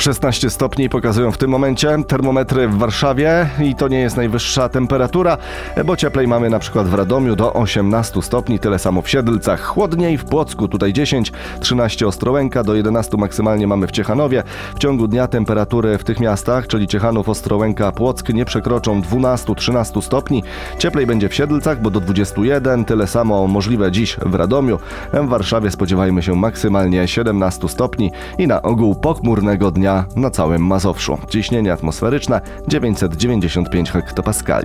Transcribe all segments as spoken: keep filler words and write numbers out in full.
szesnaście stopni pokazują w tym momencie termometry w Warszawie i to nie jest najwyższa temperatura, bo cieplej mamy na przykład w Radomiu do osiemnastu stopni, tyle samo w Siedlcach. Chłodniej w Płocku, tutaj dziesięć, trzynaście Ostrołęka, do jedenastu maksymalnie mamy w Ciechanowie. W ciągu dnia temperatury w tych miastach, czyli Ciechanów, Ostrołęka, Płock, nie przekroczą dwunastu trzynastu stopni. Cieplej będzie w Siedlcach, bo do dwudziestu jeden, tyle samo możliwe dziś w Radomiu. W Warszawie spodziewajmy się maksymalnie siedemnastu stopni i na ogół pochmurnego dnia na całym Mazowszu. Ciśnienie atmosferyczne dziewięćset dziewięćdziesiąt pięć hektopaskali.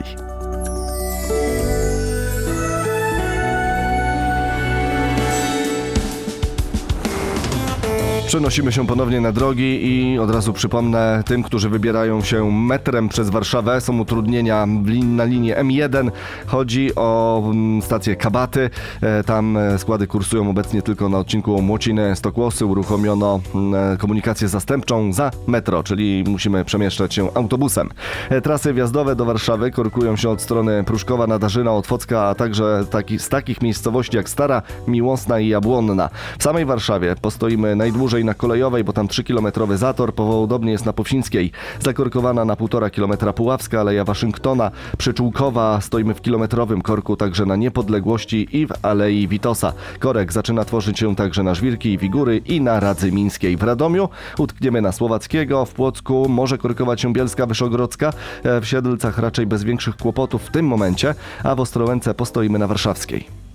Przenosimy się ponownie na drogi i od razu przypomnę tym, którzy wybierają się metrem przez Warszawę, są utrudnienia na linii M jeden. Chodzi o stację Kabaty. Tam składy kursują obecnie tylko na odcinku Młociny-Stokłosy. Uruchomiono komunikację zastępczą za metro, czyli musimy przemieszczać się autobusem. Trasy wjazdowe do Warszawy korkują się od strony Pruszkowa, Nadarzyna, Otwocka, a także taki, z takich miejscowości jak Stara, Miłosna i Jabłonna. W samej Warszawie postoimy najdłużej na Kolejowej, bo tam trzykilometrowy zator, podobnie jest na Powsińskiej. Zakorkowana na półtora kilometra Puławska, Aleja Waszyngtona, Przyczółkowa, stoimy w kilometrowym korku także na Niepodległości i w Alei Witosa. Korek zaczyna tworzyć się także na Żwirki i Wigury i na Radzymińskiej. W Radomiu utkniemy na Słowackiego, w Płocku może korkować się Bielska Wyszogrodzka, w Siedlcach raczej bez większych kłopotów w tym momencie, a w Ostrołęce postoimy na Warszawskiej.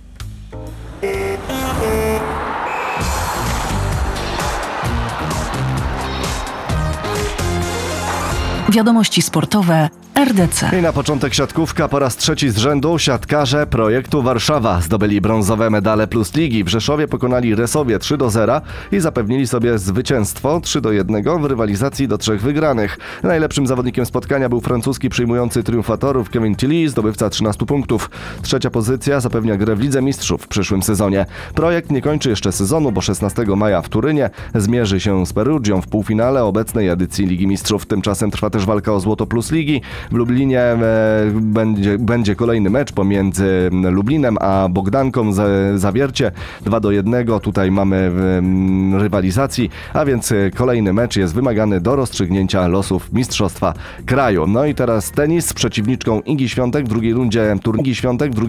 Wiadomości sportowe R D C. I na początek siatkówka. Po raz trzeci z rzędu siatkarze projektu Warszawa zdobyli brązowe medale Plus Ligi. W Rzeszowie pokonali Resowie trzy do zera i zapewnili sobie zwycięstwo trzy do jednego w rywalizacji do trzech wygranych. Najlepszym zawodnikiem spotkania był francuski przyjmujący triumfatorów Kevin Tilly, zdobywca trzynastu punktów. Trzecia pozycja zapewnia grę w Lidze Mistrzów w przyszłym sezonie. Projekt nie kończy jeszcze sezonu, bo szesnastego maja w Turynie zmierzy się z Perugią w półfinale obecnej edycji Ligi Mistrzów. Tymczasem trwa też walka o złoto Plus Ligi. W Lublinie e, będzie, będzie kolejny mecz pomiędzy Lublinem a Bogdanką z, Zawiercie. dwa do jednego tutaj mamy e, rywalizacji, a więc kolejny mecz jest wymagany do rozstrzygnięcia losów Mistrzostwa Kraju. No i teraz tenis z przeciwniczką Igi Świątek w drugiej rundzie turnieju. Igi Świątek w drugiej